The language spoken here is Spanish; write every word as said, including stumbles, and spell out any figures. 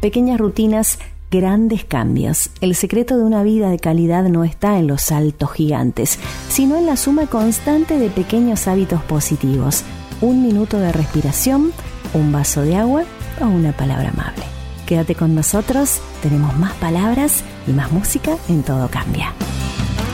pequeñas rutinas, grandes cambios. El secreto de una vida de calidad no está en los saltos gigantes, sino en la suma constante de pequeños hábitos positivos. Un minuto de respiración, un vaso de agua o una palabra amable. Quédate con nosotros, tenemos más palabras y más música en Todo Cambia.